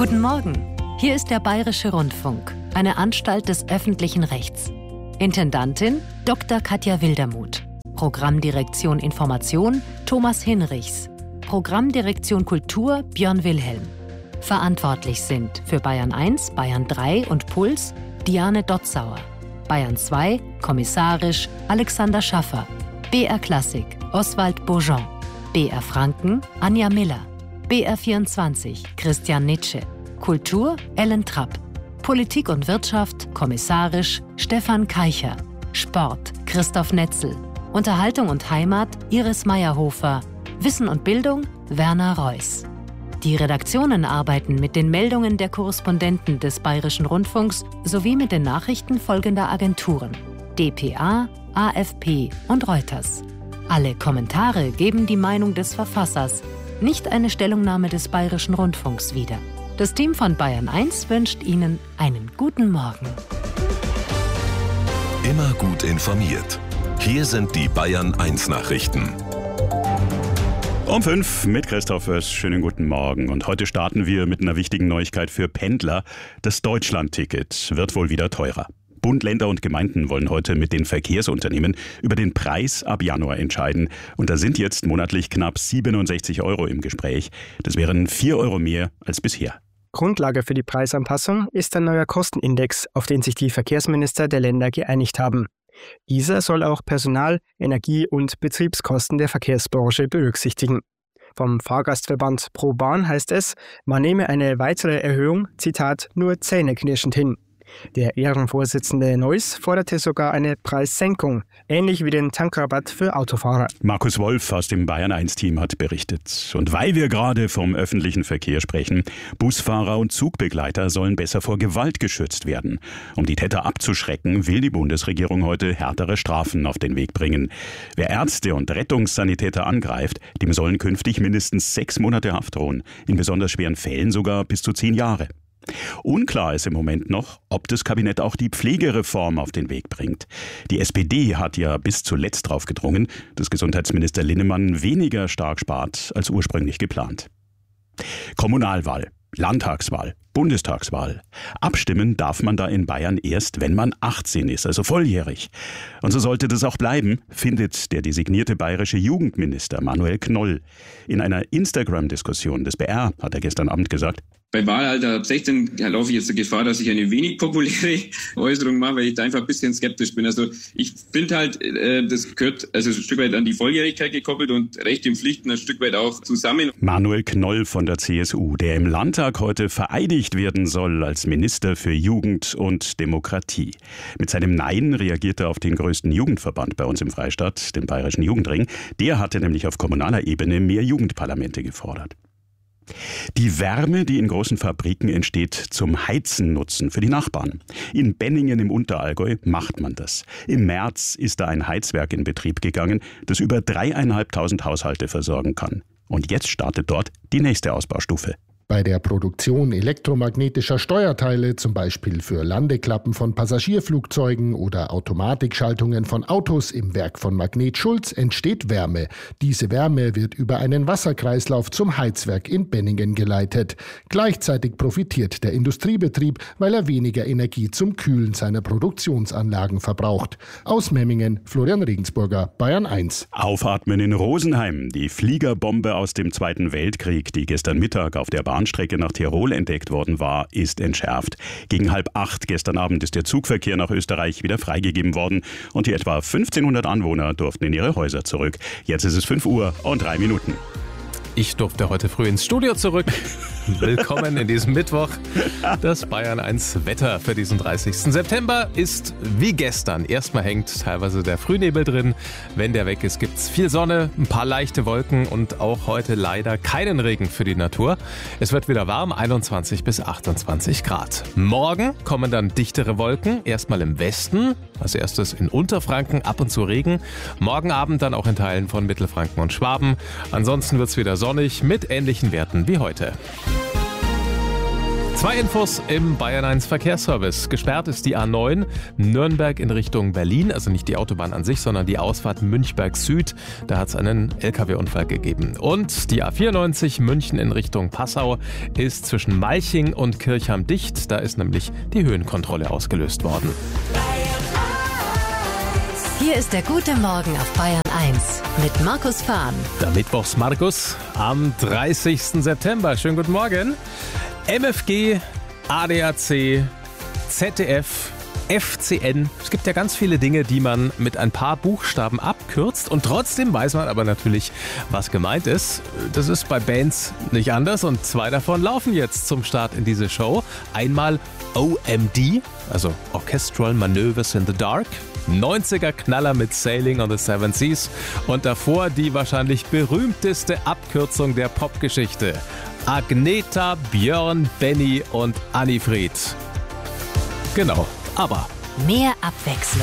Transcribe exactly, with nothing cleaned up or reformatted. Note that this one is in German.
Guten Morgen. Hier ist der Bayerische Rundfunk, eine Anstalt des öffentlichen Rechts. Intendantin Doktor Katja Wildermuth. Programmdirektion Information Thomas Hinrichs. Programmdirektion Kultur Björn Wilhelm. Verantwortlich sind für Bayern eins, Bayern drei und Puls Diane Dotzauer. Bayern zwei, kommissarisch Alexander Schaffer. B R Klassik Oswald Beaujean. B R Franken Anja Miller. B R vierundzwanzig Christian Nitsche. Kultur Ellen Trapp. Politik und Wirtschaft kommissarisch Stefan Keicher. Sport Christoph Netzel. Unterhaltung und Heimat Iris Meyerhofer. Wissen und Bildung Werner Reuss. Die Redaktionen arbeiten mit den Meldungen der Korrespondenten des Bayerischen Rundfunks sowie mit den Nachrichten folgender Agenturen: D P A, A F P und Reuters. Alle Kommentare geben die Meinung des Verfassers, nicht eine Stellungnahme des Bayerischen Rundfunks wieder. Das Team von Bayern eins wünscht Ihnen einen guten Morgen. Immer gut informiert. Hier sind die Bayern eins Nachrichten. Um fünf mit Christoph Oers. Schönen guten Morgen. Und heute starten wir mit einer wichtigen Neuigkeit für Pendler. Das Deutschland-Ticket wird wohl wieder teurer. Bund, Länder und Gemeinden wollen heute mit den Verkehrsunternehmen über den Preis ab Januar entscheiden. Und da sind jetzt monatlich knapp siebenundsechzig Euro im Gespräch. Das wären vier Euro mehr als bisher. Grundlage für die Preisanpassung ist ein neuer Kostenindex, auf den sich die Verkehrsminister der Länder geeinigt haben. Dieser soll auch Personal-, Energie- und Betriebskosten der Verkehrsbranche berücksichtigen. Vom Fahrgastverband ProBahn heißt es, man nehme eine weitere Erhöhung, Zitat, nur zähneknirschend hin. Der Ehrenvorsitzende Neuss forderte sogar eine Preissenkung, ähnlich wie den Tankrabatt für Autofahrer. Markus Wolf aus dem Bayern eins Team hat berichtet. Und weil wir gerade vom öffentlichen Verkehr sprechen, Busfahrer und Zugbegleiter sollen besser vor Gewalt geschützt werden. Um die Täter abzuschrecken, will die Bundesregierung heute härtere Strafen auf den Weg bringen. Wer Ärzte und Rettungssanitäter angreift, dem sollen künftig mindestens sechs Monate Haft drohen, in besonders schweren Fällen sogar bis zu zehn Jahre. Unklar ist im Moment noch, ob das Kabinett auch die Pflegereform auf den Weg bringt. Die S P D hat ja bis zuletzt darauf gedrungen, dass Gesundheitsminister Linnemann weniger stark spart als ursprünglich geplant. Kommunalwahl, Landtagswahl, Bundestagswahl. Abstimmen darf man da in Bayern erst, wenn man achtzehn ist, also volljährig. Und so sollte das auch bleiben, findet der designierte bayerische Jugendminister Manuel Knoll. In einer Instagram-Diskussion des B R hat er gestern Abend gesagt: Bei Wahlalter ab sechzehn laufe ich jetzt die Gefahr, dass ich eine wenig populäre Äußerung mache, weil ich da einfach ein bisschen skeptisch bin. Also ich finde halt, äh, das gehört also ein Stück weit an die Volljährigkeit gekoppelt und Rechte und Pflichten ein Stück weit auch zusammen. Manuel Knoll von der C S U, der im Landtag heute vereidigt werden soll als Minister für Jugend und Demokratie. Mit seinem Nein reagiert er auf den größten Jugendverband bei uns im Freistaat, den Bayerischen Jugendring. Der hatte nämlich auf kommunaler Ebene mehr Jugendparlamente gefordert. Die Wärme, die in großen Fabriken entsteht, zum Heizen nutzen für die Nachbarn. In Benningen im Unterallgäu macht man das. Im März ist da ein Heizwerk in Betrieb gegangen, das über dreieinhalbtausend Haushalte versorgen kann. Und jetzt startet dort die nächste Ausbaustufe. Bei der Produktion elektromagnetischer Steuerteile, zum Beispiel für Landeklappen von Passagierflugzeugen oder Automatikschaltungen von Autos im Werk von Magnet Schulz, entsteht Wärme. Diese Wärme wird über einen Wasserkreislauf zum Heizwerk in Benningen geleitet. Gleichzeitig profitiert der Industriebetrieb, weil er weniger Energie zum Kühlen seiner Produktionsanlagen verbraucht. Aus Memmingen, Florian Regensburger, Bayern eins. Aufatmen in Rosenheim. Die Fliegerbombe aus dem Zweiten Weltkrieg, die gestern Mittag auf der Bahnstrecke nach Tirol entdeckt worden war, ist entschärft. Gegen halb acht gestern Abend ist der Zugverkehr nach Österreich wieder freigegeben worden und die etwa fünfzehnhundert Anwohner durften in ihre Häuser zurück. Jetzt ist es fünf Uhr und drei Minuten. Ich durfte heute früh ins Studio zurück. Willkommen in diesem Mittwoch. Das Bayern eins Wetter für diesen dreißigsten September ist wie gestern. Erstmal hängt teilweise der Frühnebel drin. Wenn der weg ist, gibt es viel Sonne, ein paar leichte Wolken und auch heute leider keinen Regen für die Natur. Es wird wieder warm, einundzwanzig bis achtundzwanzig Grad. Morgen kommen dann dichtere Wolken, erstmal im Westen. Als erstes in Unterfranken, ab und zu Regen. Morgen Abend dann auch in Teilen von Mittelfranken und Schwaben. Ansonsten wird es wieder sonnig mit ähnlichen Werten wie heute. Zwei Infos im Bayern eins Verkehrsservice. Gesperrt ist die A neun Nürnberg in Richtung Berlin, also nicht die Autobahn an sich, sondern die Ausfahrt Münchberg Süd. Da hat es einen L K W-Unfall gegeben. Und die A vierundneunzig München in Richtung Passau ist zwischen Malching und Kirchheim dicht. Da ist nämlich die Höhenkontrolle ausgelöst worden. Hier ist der gute Morgen auf Bayern eins mit Markus Fahn. Der Mittwochs Markus am dreißigsten September. Schönen guten Morgen. M F G, A D A C, Z D F, F C N. Es gibt ja ganz viele Dinge, die man mit ein paar Buchstaben abkürzt und trotzdem weiß man aber natürlich, was gemeint ist. Das ist bei Bands nicht anders und zwei davon laufen jetzt zum Start in diese Show. Einmal O M D, also Orchestral Manoeuvres in the Dark. neunziger Knaller mit Sailing on the Seven Seas und davor die wahrscheinlich berühmteste Abkürzung der Popgeschichte. Agneta, Björn, Benny und Annifried. Genau, aber mehr Abwechslung.